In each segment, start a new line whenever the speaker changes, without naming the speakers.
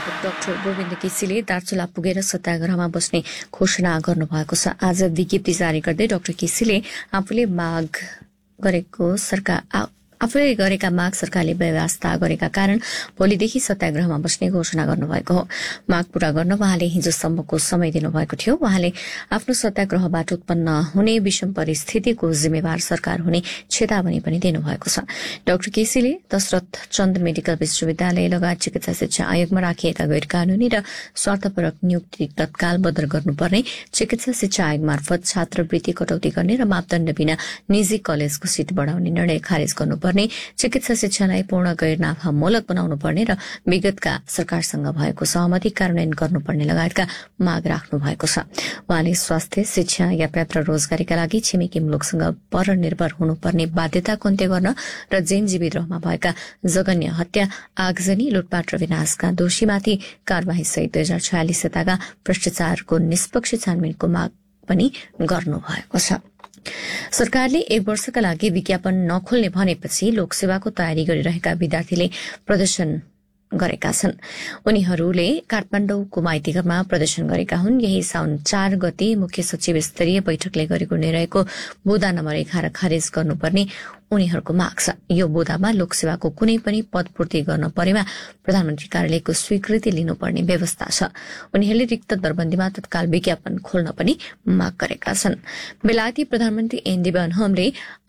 प्राध्यापक डाक्टर गोविन्द केसीले दार्चुला पुगेर सत्याग्रहमा बस्ने घोषणा गर्नुभएको छ। आज विज्ञप्ति जारी गर्दै डाक्टर केसीले आफूले गरेका माग सरकारले व्यवस्था गरेका कारण भोलिदेखि सत्याग्रहमा बस्ने घोषणा गर्नुभएको हो। माग पूरा गर्न उहाँले हिजोसम्मको समय दिनुभएको थियो। उहाँले आफ्नो सत्याग्रहबाट उत्पन्न हुने विषम परिस्थितिको जिम्मेवार सरकार हुने चेतावनी पनि दिनुभएको छ। डाक्टर केसीले दशरथ चन्द मेडिकल विश्वविद्यालय लगायत चिकित्सा शिक्षा आयोगमा राखिएका गैर कानूनी र स्वार्थपरक नियुक्ति तत्काल बदर गर्नुपर्ने, चिकित्सा शिक्षा आयोग मार्फत छात्रवृत्ति कटौती गर्ने र मापदण्ड बिना निजी कलेजको सीट बढ़ाउने निर्णय खारेज गर्नुपर्ने, चिकित्सा शिक्षालाई पूर्ण गैर नाफामूलक बनाउनु पर्ने र विगतका सरकारसँग भएको सहमति कार्यान्वयन गर्नुपर्ने लगायतका माग राख्नु भएको छ। उहाँले स्वास्थ्य, शिक्षा, यातायात र रोजगारीका लागि छिमेकी मुलुकसँग परनिर्भर हुनुपर्ने बाध्यताको अन्त्य गर्न र जेनजी विद्रोहमा भएका जघन्य हत्या, आगजनी, लुटपाट र विनाशका दोषीमाथि कार्यवाही सहित 2046 साताका भ्रष्टाचारको निष्पक्ष छानबिनको माग पनि गर्नुभएको छ। सरकारले 1 वर्षका लागि विज्ञापन नखोल्ने भनेपछि लोकसेवाको तयारी गरिरहेका विद्यार्थीले प्रदर्शन गरेका छन्। उनीहरूले काठमाडौँको माइतीघरमा प्रदर्शन गरेका हुन्। यही साउन 4 गते मुख्य सचिव स्तरीय बैठकले गरेको निर्णयको बुँदा नम्बर 11 खारेज गर्नुपर्ने उनीहरूको माग छ। यो बुँदामा लोकसेवाको कुनै पनि पदपूर्ति गर्न परेमा प्रधानमन्त्री कार्यालयको स्वीकृति लिनुपर्ने व्यवस्था छ। उनीहरूले रिक्त दरबन्दीमा तत्काल विज्ञापन खोल्न पनि माग गरेका छन्। बेलायती प्रधानमन्त्री एन्डी बर्नहमले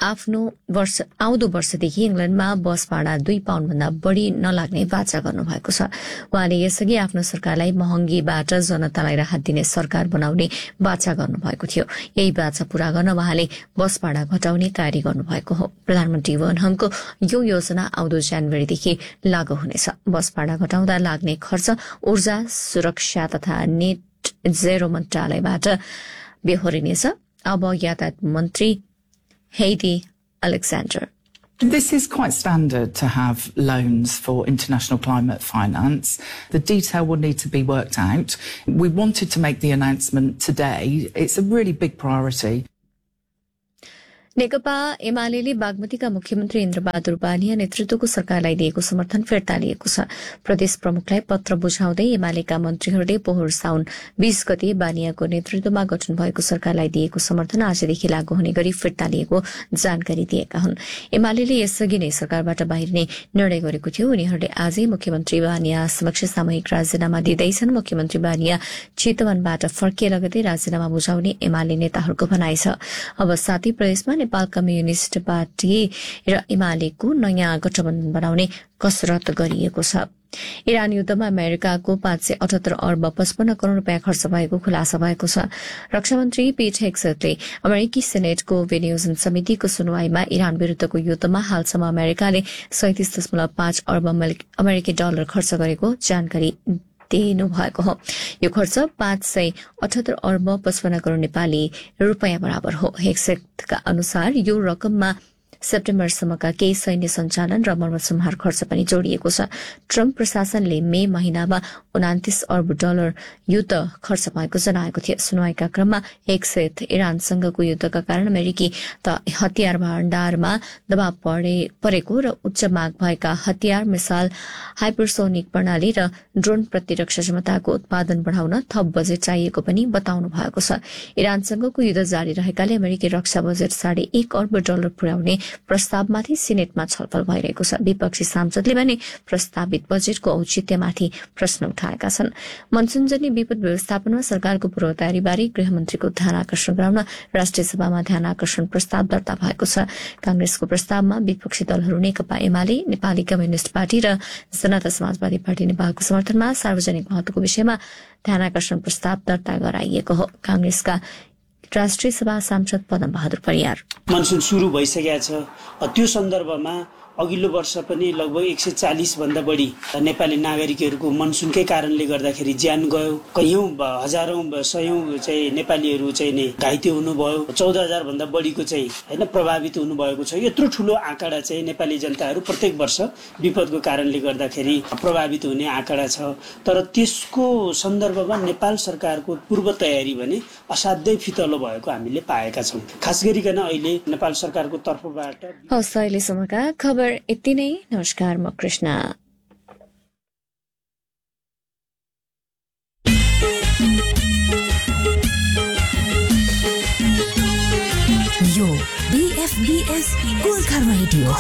आउँदो वर्षदेखि इंग्ल्याण्डमा बस भाडा 2 पाउण्ड भन्दा बढ़ी नलाग्ने वाचा गर्नुभएको छ। उहाँले यसअघि आफ्नो सरकारलाई महँगीबाट जनतालाई राहत दिने सरकार बनाउने वाचा गर्नुभएको थियो। यही वाचा पूरा गर्न उहाँले बस भाडा घटाउने तयारी गर्नुभएको हो। प्रधानमन्त्री बर्नहमको यो योजना आउँदो जनवरीदेखि लागू हुनेछ। बस भाडा घटाउँदा लाग्ने खर्च ऊर्जा, सुरक्षा तथा नेट जेरो मन्त्रालयबाट बेहोरिनेछ। अब यातायात मन्त्री Heidi Alexander.
This is quite standard to have loans for international climate finance. The detail will need to be worked out. We wanted to make the announcement today. It's a really big priority.
नेकपा एमाले बागमतीका मुख्यमन्त्री इन्द्रबहादुर बानिया नेतृत्वको सरकारलाई दिएको समर्थन फिर्ता लिएको छ। प्रदेश प्रमुखलाई पत्र बुझाउँदै एमालेका मन्त्रीहरूले पोहोर साउन 20 गते बानियाको नेतृत्वमा गठन भएको सरकारलाई दिएको समर्थन आजदेखि लागू हुने गरी फिर्ता लिएको जानकारी दिएका हुन्। एमाले यसअघि नै सरकारबाट बाहिरिने निर्णय गरेको थियो। उनीहरूले आजै मुख्यमन्त्री बानिया समक्ष सामूहिक राजीनामा दिँदैछन्। मुख्यमन्त्री बानिया चितवनबाट फर्किए लगतै राजीनामा बुझाउने एमाले नेताहरूको भनाइ छ। अब साथै प्रदेशमा नेपाल कम्युनिष्ट पार्टी र एमालेको नयाँ गठबन्धन बनाउने कसरत गरिएको छ। इरान युद्धमा अमेरिकाको 578 अर्ब 55 करोड़ रूपियाँ खर्च भएको खुलासा भएको छ। रक्षामन्त्री पीट हेग्सेटले अमेरिकी सेनेटको विनियोजन समितिको सुनवाईमा इरान विरूद्धको युद्धमा हालसम्म अमेरिकाले 37.5 अर्ब अमेरिकी डलर खर्च गरेको जानकारी दिनु भएको हो। यो खर्च 578 अर्ब 55 करोड़ नेपाली रूपियाँ बराबर हो। हेग्सेटका अनुसार यो रकममा सेप्टेम्बरसम्मका केही सैन्य सञ्चालन र मर्मत संहार खर्च पनि जोडिएको छ। ट्रम्प प्रशासनले मे महिनामा 29 अर्ब डलर युद्ध खर्च भएको जनाएको थियो। सुनवाईका क्रममा हेग्सेट इरानसँगको युद्धका कारण अमेरिकी हतियार भण्डारमा दबाव परेको र उच्च माग भएका हतियार, मिसाइल, हाइपरसोनिक प्रणाली र ड्रोन प्रतिरक्षा क्षमताको उत्पादन बढ़ाउन थप बजेट चाहिएको पनि बताउनु भएको छ। इरानसँगको युद्ध जारी रहेकाले अमेरिकी रक्षा बजेट 1.5 अर्ब डलर पुर्याउने प्रस्तावमाथि सिनेटमा छलफल भइरहेको छ। विपक्षी सांसदले भने प्रस्तावित बजेटको औचित्यमाथि प्रश्न उठाएका छन्। मनसूनजन्य विपद व्यवस्थापनमा सरकारको पूर्व तयारीबारे गृहमन्त्रीको ध्यान आकर्षण गराउन राष्ट्रिय सभामा ध्यान आकर्षण प्रस्ताव दर्ता भएको छ। कांग्रेसको प्रस्तावमा विपक्षी दलहरू नेकपा एमाले, नेपाली कम्युनिष्ट पार्टी र जनता समाजवादी पार्टी नेपालको समर्थनमा सार्वजनिक महत्वको विषयमा ध्यान आकर्षण प्रस्ताव दर्ता गराइएको हो। कांग्रेसका राष्ट्रिय सभा सांसद पदम बहादुर परियार।
मनसुन सुरु भइसकेको छ। त्यो सन्दर्भमा अघिल्लो वर्ष पनि लगभग 140 भन्दा बढी नेपाली नागरिकहरूको मनसुनकै कारणले गर्दाखेरि ज्यान गयो। कयौं हजारौं सयौं चाहिँ नेपालीहरू चाहिँ नै घाइते हुनुभयो। 14,000 भन्दा बढीको चाहिँ हैन प्रभावित हुनुभएको छ। यत्रो ठूलो आँकडा चाहिँ नेपाली जनताहरू प्रत्येक वर्ष विपदको कारणले गर्दाखेरि प्रभावित हुने आँकडा छ। तर त्यसको सन्दर्भमा नेपाल सरकारको पूर्व तयारी भने असाध्यै फितलो भएको हामीले पाएका छौं। खास गरिकन अहिले नेपाल सरकारको तर्फबाट
अहिलेसम्मका खबर यति नै। नमस्कार, म कृष्ण।
यो BFBS गोर्खा रेडियो